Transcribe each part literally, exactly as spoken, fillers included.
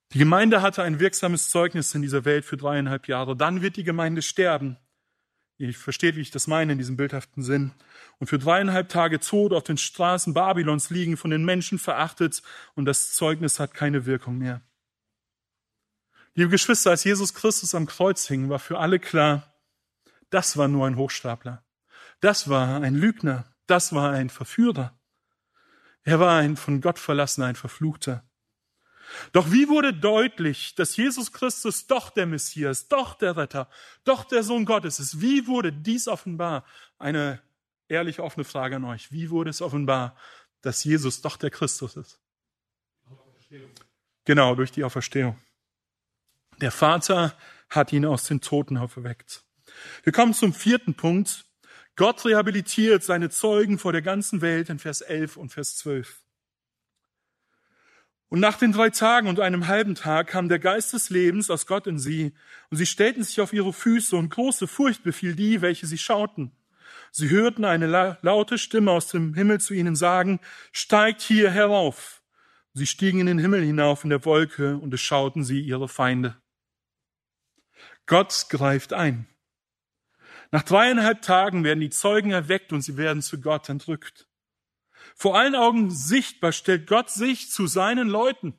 Die Gemeinde hatte ein wirksames Zeugnis in dieser Welt für dreieinhalb Jahre. Dann wird die Gemeinde sterben. Ihr versteht, wie ich das meine in diesem bildhaften Sinn. Und für dreieinhalb Tage tot auf den Straßen Babylons liegen, von den Menschen verachtet, und das Zeugnis hat keine Wirkung mehr. Liebe Geschwister, als Jesus Christus am Kreuz hing, war für alle klar, das war nur ein Hochstapler. Das war ein Lügner. Das war ein Verführer. Er war ein von Gott verlassener, ein Verfluchter. Doch wie wurde deutlich, dass Jesus Christus doch der Messias, doch der Retter, doch der Sohn Gottes ist? Wie wurde dies offenbar? Eine ehrlich offene Frage an euch. Wie wurde es offenbar, dass Jesus doch der Christus ist? Genau, durch die Auferstehung. Der Vater hat ihn aus den Toten auferweckt. Wir kommen zum vierten Punkt. Gott rehabilitiert seine Zeugen vor der ganzen Welt in Vers elf und Vers zwölf. Und nach den drei Tagen und einem halben Tag kam der Geist des Lebens aus Gott in sie, und sie stellten sich auf ihre Füße, und große Furcht befiel die, welche sie schauten. Sie hörten eine la- laute Stimme aus dem Himmel zu ihnen sagen, steigt hier herauf. Sie stiegen in den Himmel hinauf in der Wolke, und es schauten sie ihre Feinde. Gott greift ein. Nach dreieinhalb Tagen werden die Zeugen erweckt, und sie werden zu Gott entrückt. Vor allen Augen sichtbar stellt Gott sich zu seinen Leuten.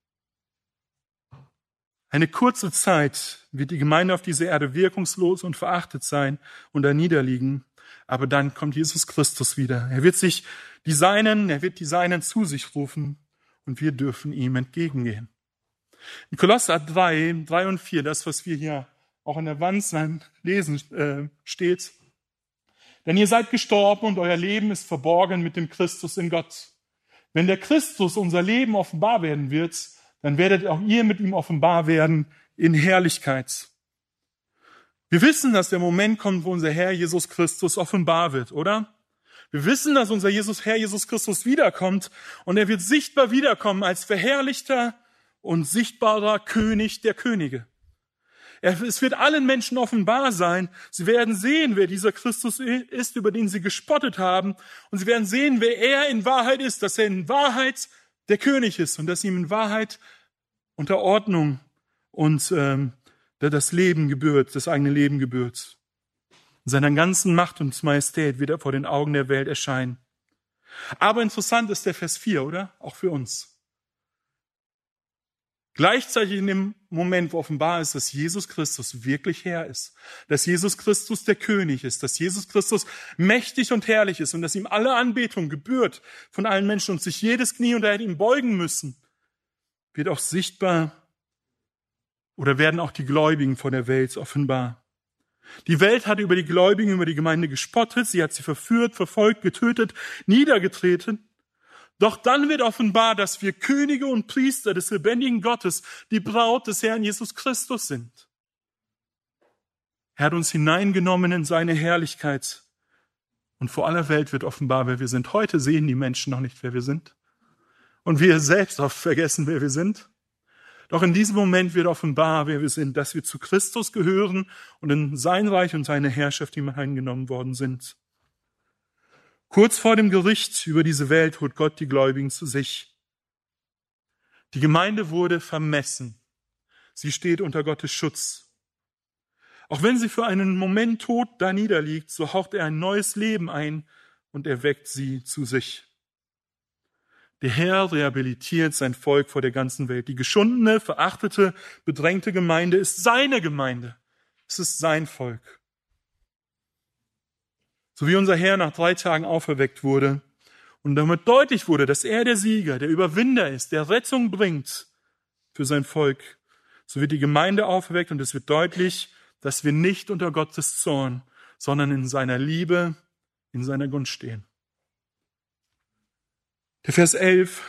Eine kurze Zeit wird die Gemeinde auf dieser Erde wirkungslos und verachtet sein und da niederliegen. Aber dann kommt Jesus Christus wieder. Er wird sich die Seinen, er wird die Seinen zu sich rufen, und wir dürfen ihm entgegengehen. In Kolosser drei, drei und vier, das, was wir hier auch an der Wand lesen, äh, steht: Denn ihr seid gestorben und euer Leben ist verborgen mit dem Christus in Gott. Wenn der Christus unser Leben offenbar werden wird, dann werdet auch ihr mit ihm offenbar werden in Herrlichkeit. Wir wissen, dass der Moment kommt, wo unser Herr Jesus Christus offenbar wird, oder? Wir wissen, dass unser Jesus, Herr Jesus Christus wiederkommt, und er wird sichtbar wiederkommen als verherrlichter und sichtbarer König der Könige. Es wird allen Menschen offenbar sein. Sie werden sehen, wer dieser Christus ist, über den sie gespottet haben. Und sie werden sehen, wer er in Wahrheit ist, dass er in Wahrheit der König ist und dass ihm in Wahrheit unter Ordnung und ähm, das Leben gebührt, das eigene Leben gebührt. In seiner ganzen Macht und Majestät wird er vor den Augen der Welt erscheinen. Aber interessant ist der Vers vier, oder? Auch für uns. Gleichzeitig in dem Moment, wo offenbar ist, dass Jesus Christus wirklich Herr ist, dass Jesus Christus der König ist, dass Jesus Christus mächtig und herrlich ist und dass ihm alle Anbetung gebührt von allen Menschen und sich jedes Knie unter ihm beugen müssen, wird auch sichtbar oder werden auch die Gläubigen vor der Welt offenbar. Die Welt hat über die Gläubigen, über die Gemeinde gespottet, sie hat sie verführt, verfolgt, getötet, niedergetreten. Doch dann wird offenbar, dass wir Könige und Priester des lebendigen Gottes, die Braut des Herrn Jesus Christus sind. Er hat uns hineingenommen in seine Herrlichkeit. Und vor aller Welt wird offenbar, wer wir sind. Heute sehen die Menschen noch nicht, wer wir sind. Und wir selbst oft vergessen, wer wir sind. Doch in diesem Moment wird offenbar, wer wir sind, dass wir zu Christus gehören und in sein Reich und seine Herrschaft hineingenommen worden sind. Kurz vor dem Gericht über diese Welt holt Gott die Gläubigen zu sich. Die Gemeinde wurde vermessen. Sie steht unter Gottes Schutz. Auch wenn sie für einen Moment tot da niederliegt, so haucht er ein neues Leben ein und erweckt sie zu sich. Der Herr rehabilitiert sein Volk vor der ganzen Welt. Die geschundene, verachtete, bedrängte Gemeinde ist seine Gemeinde. Es ist sein Volk. So wie unser Herr nach drei Tagen auferweckt wurde und damit deutlich wurde, dass er der Sieger, der Überwinder ist, der Rettung bringt für sein Volk, so wird die Gemeinde auferweckt und es wird deutlich, dass wir nicht unter Gottes Zorn, sondern in seiner Liebe, in seiner Gunst stehen. Der Vers elf,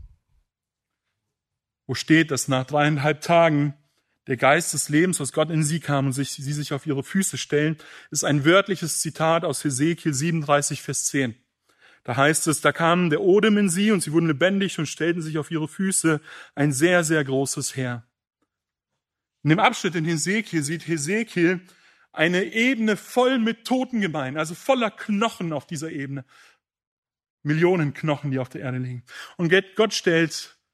wo steht, dass nach dreieinhalb Tagen der Geist des Lebens aus Gott in sie kam und sich, sie sich auf ihre Füße stellen, ist ein wörtliches Zitat aus Hesekiel siebenunddreißig, Vers zehn. Da heißt es, da kam der Odem in sie und sie wurden lebendig und stellten sich auf ihre Füße, ein sehr, sehr großes Heer. In dem Abschnitt in Hesekiel sieht Hesekiel eine Ebene voll mit Totengemeinden, also voller Knochen auf dieser Ebene. Millionen Knochen, die auf der Erde liegen. Und Gott stellt